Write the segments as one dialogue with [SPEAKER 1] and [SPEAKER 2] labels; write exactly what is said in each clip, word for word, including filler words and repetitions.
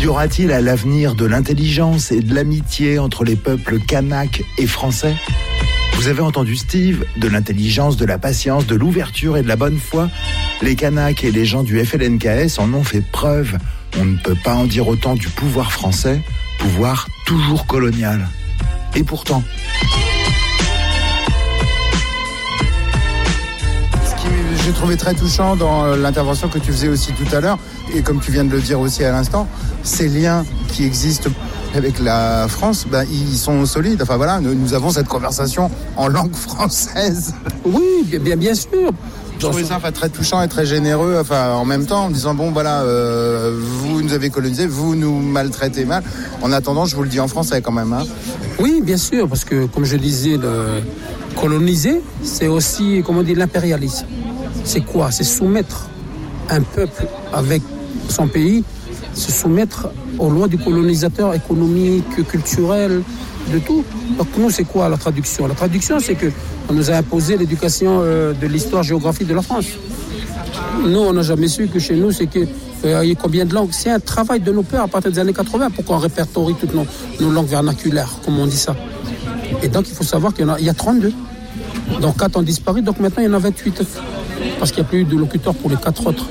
[SPEAKER 1] Y aura-t-il à l'avenir de l'intelligence et de l'amitié entre les peuples kanaks et français ? Vous avez entendu Steve, de l'intelligence, de la patience, de l'ouverture et de la bonne foi. Les Kanaks et les gens du F L N K S en ont fait preuve. On ne peut pas en dire autant du pouvoir français, pouvoir toujours colonial. Et pourtant...
[SPEAKER 2] J'ai trouvé très touchant dans l'intervention que tu faisais aussi tout à l'heure, et comme tu viens de le dire aussi à l'instant, ces liens qui existent avec la France, ben, ils sont solides. Enfin voilà, nous, nous avons cette conversation en langue française.
[SPEAKER 3] Oui, bien, bien sûr.
[SPEAKER 2] Je trouvais ça enfin, très touchant et très généreux, enfin, en même temps, en disant, bon voilà, euh, vous nous avez colonisés, vous nous maltraitez mal. En attendant, je vous le dis en français quand même. Hein.
[SPEAKER 3] Oui, bien sûr, parce que comme je disais, le coloniser, c'est aussi, comment dire, l'impérialisme. C'est quoi ? C'est soumettre un peuple avec son pays, se soumettre aux lois du colonisateur économique, culturel, de tout. Donc nous, c'est quoi la traduction ? La traduction, c'est qu'on nous a imposé l'éducation euh, de l'histoire-géographie de la France. Nous, on n'a jamais su que chez nous, c'est que euh, il y a combien de langues ? C'est un travail de nos pères à partir des années quatre-vingts pour qu'on répertorie toutes nos, nos langues vernaculaires, comme on dit ça. Et donc, il faut savoir qu'il y en a, il y a trente-deux. Donc quatre ont disparu, donc maintenant, il y en a vingt-huit. Parce qu'il n'y a plus eu de locuteurs pour les quatre autres.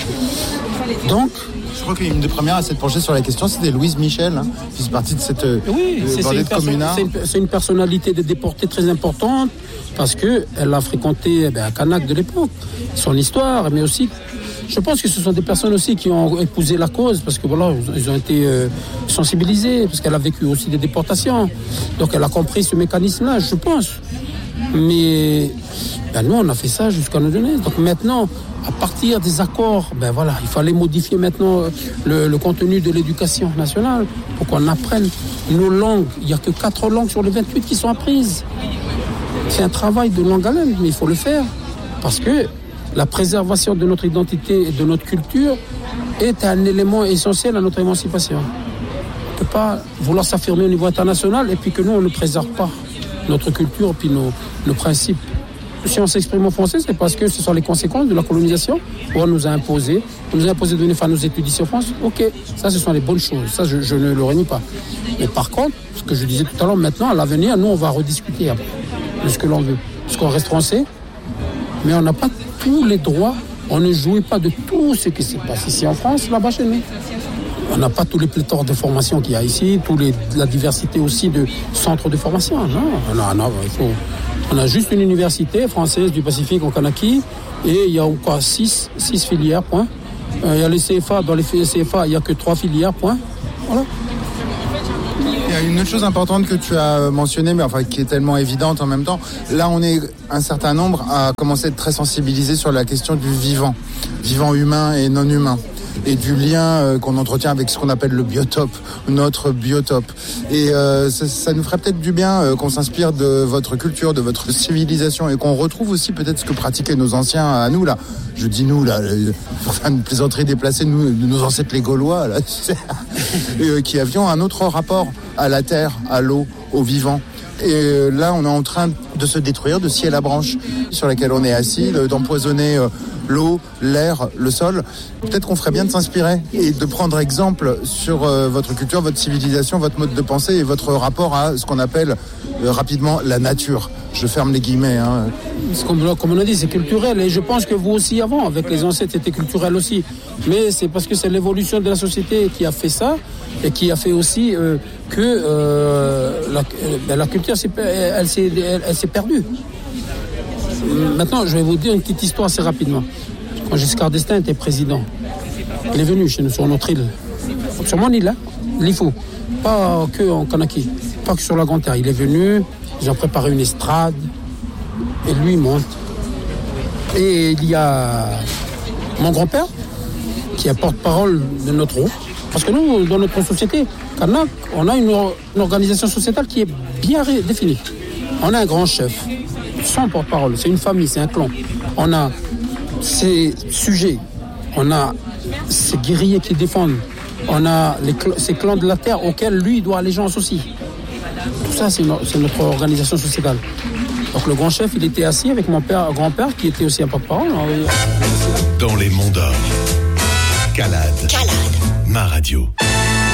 [SPEAKER 3] Donc...
[SPEAKER 2] Je crois qu'une des premières à s'être penchée sur la question, c'était Louise Michel, hein, qui fait partie de cette
[SPEAKER 3] oui,
[SPEAKER 2] euh, bordée de communards.
[SPEAKER 3] C'est une, c'est une personnalité des déportés très importante, parce qu'elle a fréquenté ben, un Kanak de l'époque, son histoire, mais aussi... Je pense que ce sont des personnes aussi qui ont épousé la cause, parce que voilà, ils ont été euh, sensibilisés, parce qu'elle a vécu aussi des déportations. Donc elle a compris ce mécanisme-là, je pense. Mais ben, nous, on a fait ça jusqu'à nos données. Donc maintenant, à partir des accords, ben voilà, il fallait modifier maintenant le, le contenu de l'éducation nationale pour qu'on apprenne nos langues. Il n'y a que quatre langues sur les vingt-huit qui sont apprises. C'est un travail de longue haleine, mais il faut le faire. Parce que la préservation de notre identité et de notre culture est un élément essentiel à notre émancipation. On ne peut pas vouloir s'affirmer au niveau international et puis que nous, on ne préserve pas notre culture et puis nos, nos principes. Si on s'exprime en français, c'est parce que ce sont les conséquences de la colonisation où on nous a imposé. On nous a imposé de venir faire nos études ici en France. Ok, ça, ce sont les bonnes choses. Ça, je, je ne le renie pas. Mais par contre, ce que je disais tout à l'heure, maintenant, à l'avenir, nous, on va rediscuter après de ce que l'on veut. Parce qu'on reste français, mais on n'a pas tous les droits. On ne jouit pas de tout ce qui se passe ici en France, là-bas chez nous. On n'a pas tous les pléthores de formation qu'il y a ici, tous les, la diversité aussi de centres de formation. Non, non, non, il faut... On a juste une université française du Pacifique en Kanaki et il y a encore six, six filières, point. Euh, il y a les C F A, dans les C F A, il n'y a que trois filières, point. Voilà.
[SPEAKER 2] Il y a une autre chose importante que tu as mentionnée, mais enfin qui est tellement évidente en même temps. Là, on est un certain nombre à commencer à être très sensibilisés sur la question du vivant, vivant humain et non humain, et du lien euh, qu'on entretient avec ce qu'on appelle le biotope, notre biotope. Et euh, ça, ça nous ferait peut-être du bien euh, qu'on s'inspire de votre culture, de votre civilisation, et qu'on retrouve aussi peut-être ce que pratiquaient nos anciens à nous, là. Je dis nous, là, pour faire une plaisanterie déplacée, nous, nos ancêtres les Gaulois, là, et, euh, qui avions un autre rapport à la terre, à l'eau, au vivant. Et là, on est en train de se détruire de scier la branche sur laquelle on est assis, d'empoisonner l'eau, l'air, le sol. Peut-être qu'on ferait bien de s'inspirer et de prendre exemple sur votre culture, votre civilisation, votre mode de pensée et votre rapport à ce qu'on appelle rapidement la nature. Je ferme les guillemets. Hein.
[SPEAKER 3] Comme, comme on a dit, c'est culturel. Et je pense que vous aussi, avant, avec les ancêtres, c'était culturel aussi. Mais c'est parce que c'est l'évolution de la société qui a fait ça et qui a fait aussi euh, que euh, la, euh, la culture, elle, elle, s'est, elle, elle s'est perdue. Maintenant, je vais vous dire une petite histoire assez rapidement. Quand Giscard d'Estaing était président, il est venu chez nous, sur notre île. Sur mon île, hein, l'Ifou. Pas que en Kanaki, pas que sur la Grande Terre. Il est venu, ils ont préparé une estrade, et lui, il monte. Et il y a mon grand-père, qui est porte-parole de notre groupe. Parce que nous, dans notre société, Kanak, on a une, une organisation sociétale qui est bien ré- définie. On a un grand chef, son porte-parole, c'est une famille, c'est un clan. On a ses sujets, on a ses guerriers qui défendent, on a les cl- ces clans de la terre auxquels lui doit allégeance aussi. Tout ça, c'est, no- c'est notre organisation sociétale. Donc le grand chef, il était assis avec mon père, grand-père, qui était aussi un porte-parole.
[SPEAKER 4] Dans les monts d'or, Calade. Calade. Ma radio.